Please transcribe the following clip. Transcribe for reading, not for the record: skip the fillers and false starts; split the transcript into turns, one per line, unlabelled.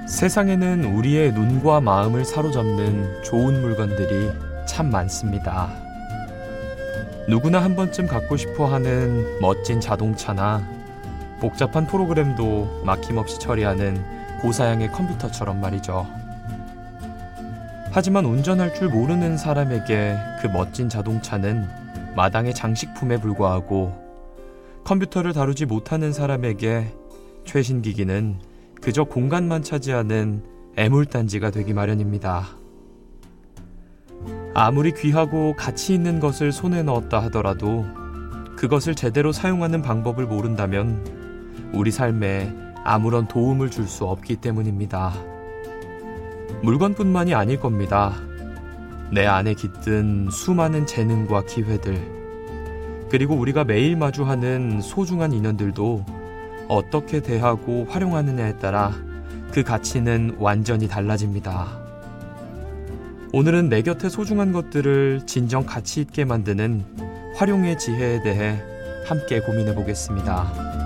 세상에는 우리의 눈과 마음을 사로잡는 좋은 물건들이 참 많습니다. 누구나 한 번쯤 갖고 싶어 하는 멋진 자동차나 복잡한 프로그램도 막힘없이 처리하는 고사양의 컴퓨터처럼 말이죠. 하지만 운전할 줄 모르는 사람에게 그 멋진 자동차는 마당의 장식품에 불과하고, 컴퓨터를 다루지 못하는 사람에게 최신 기기는 그저 공간만 차지하는 애물단지가 되기 마련입니다. 아무리 귀하고 가치 있는 것을 손에 넣었다 하더라도 그것을 제대로 사용하는 방법을 모른다면 우리 삶에 아무런 도움을 줄 수 없기 때문입니다. 물건뿐만이 아닐 겁니다. 내 안에 깃든 수많은 재능과 기회들, 그리고 우리가 매일 마주하는 소중한 인연들도 어떻게 대하고 활용하느냐에 따라 그 가치는 완전히 달라집니다. 오늘은 내 곁에 소중한 것들을 진정 가치 있게 만드는 활용의 지혜에 대해 함께 고민해 보겠습니다.